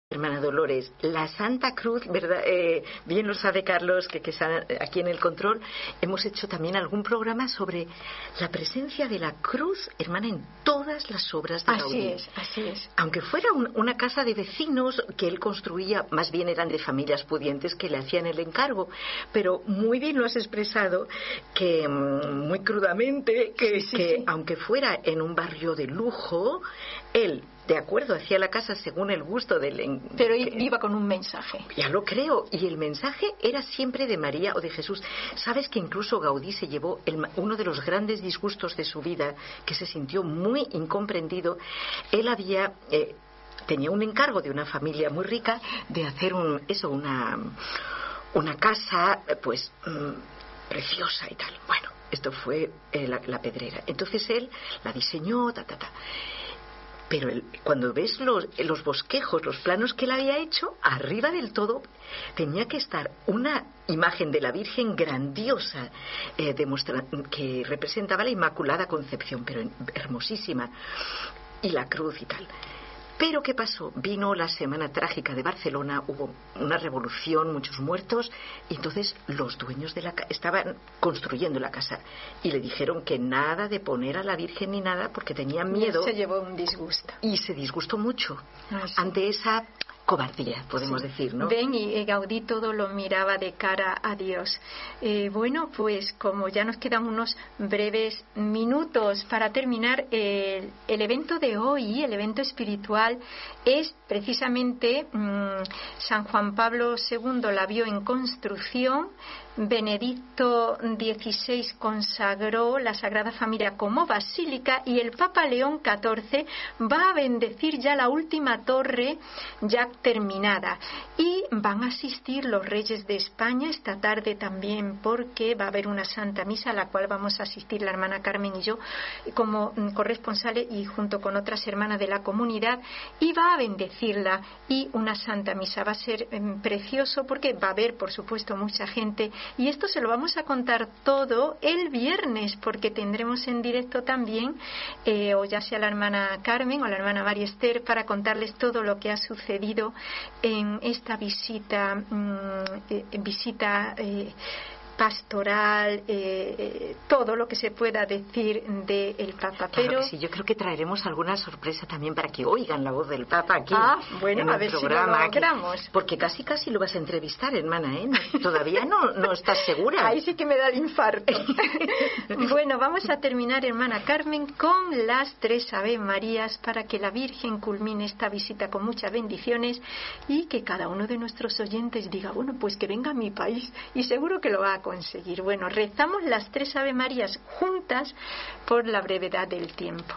Hermana Dolores, la Santa Cruz, ¿verdad? Bien lo sabe Carlos, que está aquí en el control. Hemos hecho también algún programa sobre la presencia de la cruz, hermana, en todas las obras de Gaudí. Así es. Aunque fuera una casa de vecinos que él construía, más bien eran de familias pudientes que le hacían el encargo. Pero muy bien lo has expresado, que muy crudamente, que aunque fuera en un barrio de lujo, él, de acuerdo, hacía la casa según el gusto del... Pero iba con un mensaje. Ya lo creo. Y el mensaje era siempre de María o de Jesús. ¿Sabes que incluso Gaudí se llevó uno de los grandes disgustos de su vida, que se sintió muy incomprendido? Él tenía un encargo de una familia muy rica de hacer una casa, pues, preciosa y tal. Bueno, esto fue la pedrera. Entonces él la diseñó, Pero cuando ves los bosquejos, los planos que él había hecho, arriba del todo tenía que estar una imagen de la Virgen grandiosa, que representaba la Inmaculada Concepción, pero hermosísima, y la cruz y tal. Pero ¿qué pasó? Vino la Semana Trágica de Barcelona, hubo una revolución, muchos muertos, y entonces los dueños de la casa estaban construyendo la casa y le dijeron que nada de poner a la Virgen ni nada porque tenían miedo. Se llevó un disgusto. Y se disgustó mucho ante esa cobardía, podemos decir, ¿no? Ven, y Gaudí todo lo miraba de cara a Dios. Bueno, pues como ya nos quedan unos breves minutos para terminar, el evento de hoy, el evento espiritual, es precisamente San Juan Pablo II la vio en construcción. Benedicto XVI consagró la Sagrada Familia como basílica y el Papa León XIV va a bendecir ya la última torre ya terminada, y van a asistir los reyes de España esta tarde también, porque va a haber una Santa Misa a la cual vamos a asistir la hermana Carmen y yo como corresponsales y junto con otras hermanas de la comunidad, y va a bendecirla, y una Santa Misa va a ser precioso porque va a haber por supuesto mucha gente. Y esto se lo vamos a contar todo el viernes, porque tendremos en directo también, o ya sea la hermana Carmen o la hermana María Esther, para contarles todo lo que ha sucedido en esta visita pastoral, todo lo que se pueda decir del Papa. Claro Pero que sí, yo creo que traeremos alguna sorpresa también para que oigan la voz del Papa aquí bueno, en a el ver programa, si lo logramos. Porque casi lo vas a entrevistar, hermana, ¿eh? Todavía no estás segura. Ahí sí que me da el infarto. Bueno, vamos a terminar, hermana Carmen, con las 3 Ave Marías para que la Virgen culmine esta visita con muchas bendiciones y que cada uno de nuestros oyentes diga, bueno, pues que venga a mi país, y seguro que lo va a conseguir. Bueno, rezamos las 3 Ave Marías juntas por la brevedad del tiempo.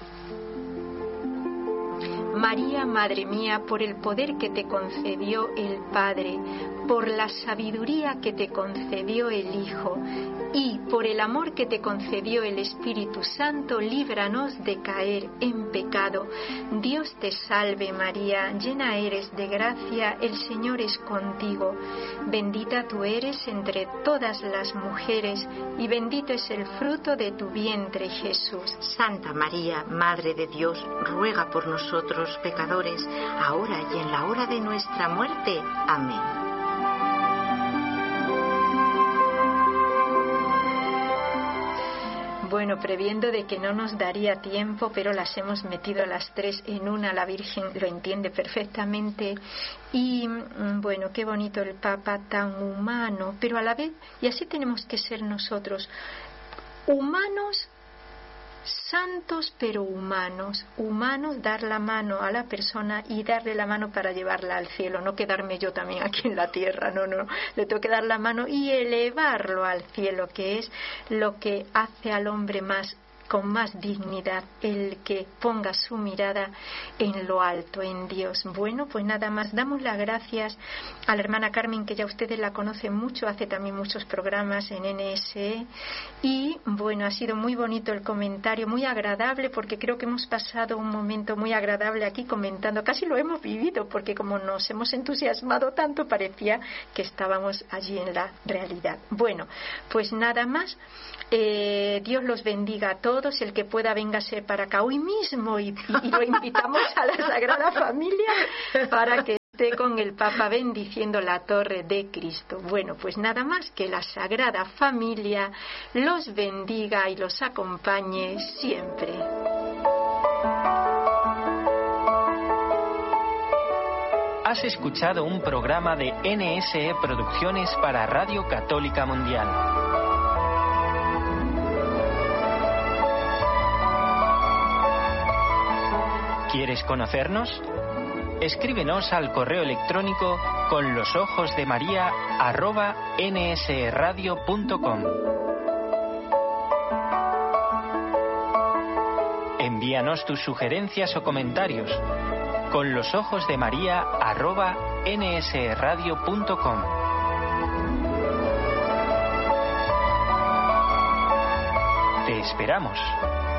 María, Madre mía, por el poder que te concedió el Padre, por la sabiduría que te concedió el Hijo y por el amor que te concedió el Espíritu Santo, líbranos de caer en pecado. Dios te salve María, llena eres de gracia, el Señor es contigo. Bendita tú eres entre todas las mujeres y bendito es el fruto de tu vientre, Jesús. Santa María, Madre de Dios, ruega por nosotros pecadores, ahora y en la hora de nuestra muerte. Amén. Bueno, previendo de que no nos daría tiempo, pero las hemos metido las 3 en una, la Virgen lo entiende perfectamente. Y bueno, qué bonito el Papa, tan humano, pero a la vez, y así tenemos que ser nosotros, humanos, santos pero humanos, dar la mano a la persona y darle la mano para llevarla al cielo, no quedarme yo también aquí en la tierra, no, le tengo que dar la mano y elevarlo al cielo, que es lo que hace al hombre con más dignidad, el que ponga su mirada en lo alto, en Dios. Bueno, pues nada más, damos las gracias a la hermana Carmen, que ya ustedes la conocen mucho, hace también muchos programas en NSE, y bueno, ha sido muy bonito el comentario, muy agradable, porque creo que hemos pasado un momento muy agradable aquí comentando, casi lo hemos vivido, porque como nos hemos entusiasmado tanto, parecía que estábamos allí en la realidad. Bueno, pues nada más, Dios los bendiga a todos, el que pueda véngase para acá hoy mismo y lo invitamos a la Sagrada Familia para que esté con el Papa bendiciendo la Torre de Cristo. Bueno, pues nada más, que la Sagrada Familia los bendiga y los acompañe siempre. Has escuchado un programa de NSE Producciones para Radio Católica Mundial. ¿Quieres conocernos? Escríbenos al correo electrónico conlosojosdemaria@nsradio.com. Envíanos tus sugerencias o comentarios conlosojosdemaria@nsradio.com. Te esperamos.